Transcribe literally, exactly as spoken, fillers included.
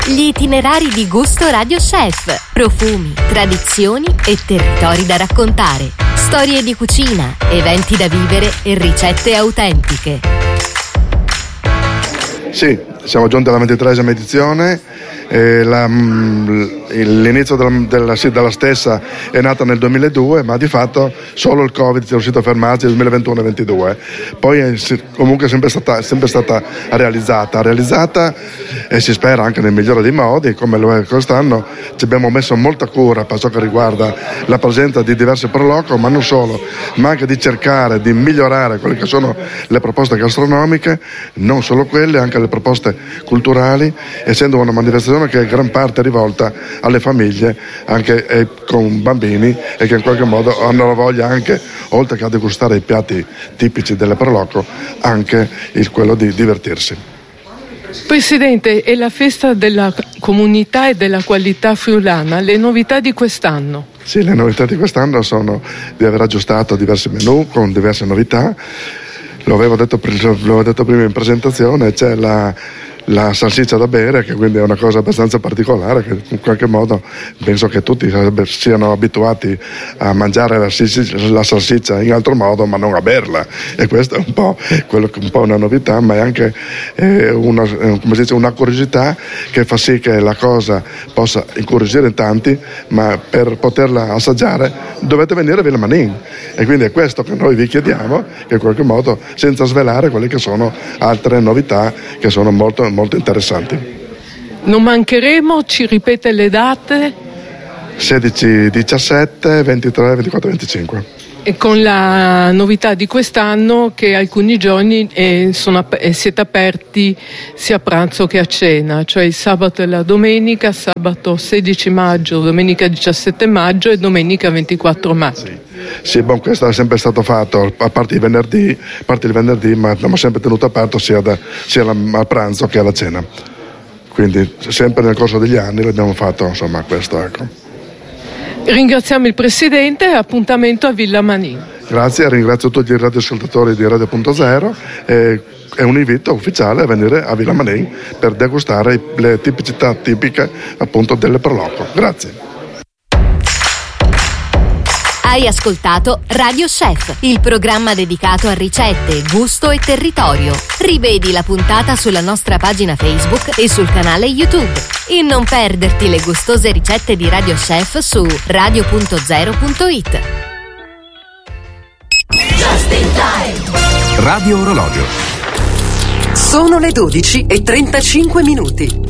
Gli itinerari di gusto Radio Chef. Profumi, tradizioni e territori da raccontare. Storie di cucina, eventi da vivere e ricette autentiche. Sì, siamo giunti alla ventitreesima edizione. E la, l'inizio della, della, sì, della stessa è nata nel duemiladue, ma di fatto solo il Covid è riuscito a fermarsi nel duemilaventuno e duemilaventidue. Poi è comunque sempre stata, sempre stata realizzata, realizzata e si spera anche nel migliore dei modi, come lo è quest'anno. Ci abbiamo messo molta cura per ciò che riguarda la presenza di diversi proloco, ma non solo, ma anche di cercare di migliorare quelle che sono le proposte gastronomiche, non solo quelle, anche le proposte culturali, essendo una manifestazione che è gran parte rivolta alle famiglie anche eh, con bambini e che in qualche modo hanno la voglia anche, oltre che a degustare i piatti tipici delle proloco, anche il quello di divertirsi. Presidente, è la festa della comunità e della qualità friulana. Le novità di quest'anno? Sì, le novità di quest'anno sono di aver aggiustato diversi menù con diverse novità. Lo avevo detto, lo avevo detto prima in presentazione, c'è la la salsiccia da bere, che quindi è una cosa abbastanza particolare, che in qualche modo penso che tutti siano abituati a mangiare la salsiccia, la salsiccia in altro modo, ma non a berla, e questo è un po' quello che un po' una novità, ma è anche eh, una, come si dice, una curiosità che fa sì che la cosa possa incuriosire in tanti, ma per poterla assaggiare dovete venire a Villa Manin, e quindi è questo che noi vi chiediamo, che in qualche modo, senza svelare quelle che sono altre novità che sono molto molto interessanti. Non mancheremo, ci ripete le date? sedici, diciassette, ventitré, ventiquattro, venticinque. E con la novità di quest'anno che alcuni giorni eh, sono, eh, siete aperti sia a pranzo che a cena, cioè il sabato e la domenica, sabato sedici maggio, domenica diciassette maggio e domenica ventiquattro maggio. Sì. Sì, bon, questo è sempre stato fatto, a parte il venerdì, a parte il venerdì, ma abbiamo sempre tenuto aperto sia, da, sia al pranzo che alla cena. Quindi sempre nel corso degli anni l'abbiamo fatto, insomma, questo, ecco. Ringraziamo il Presidente e appuntamento a Villa Manin. Grazie, ringrazio tutti i radioascoltatori di Radio Punto Zero e è un invito ufficiale a venire a Villa Manin per degustare le tipicità tipiche appunto delle proloco. Grazie. Hai ascoltato Radio Chef, il programma dedicato a ricette, gusto e territorio. Rivedi la puntata sulla nostra pagina Facebook e sul canale YouTube. E non perderti le gustose ricette di Radio Chef su radio punto zero punto it. Just in time. Radio Orologio. Sono le dodici e trentacinque minuti.